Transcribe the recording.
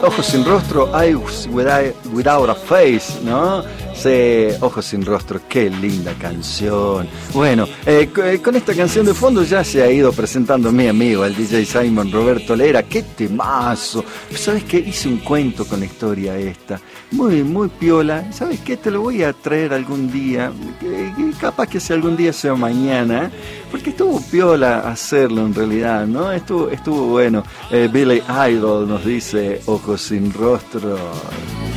Ojos sin rostro, Eyes Without a Face, ¿no? Sí, Ojos sin rostro, qué linda canción. Bueno, con esta canción de fondo ya se ha ido presentando mi amigo, el DJ Simon Roberto Lera. ¡Qué temazo! ¿Sabes qué? Hice un cuento con la historia esta. Muy, muy piola. ¿Sabes qué? Te lo voy a traer algún día. Capaz que sea algún día, sea mañana. Porque estuvo piola hacerlo en realidad, ¿no? Estuvo bueno. Billy Idol nos dice Ojos sin rostro.